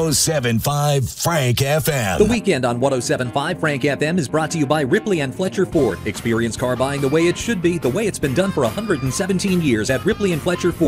1075 Frank FM. The weekend on 1075 Frank FM is brought to you by Ripley and Fletcher Ford. Experience car buying the way it should be, the way it's been done for 117 years at Ripley and Fletcher Ford.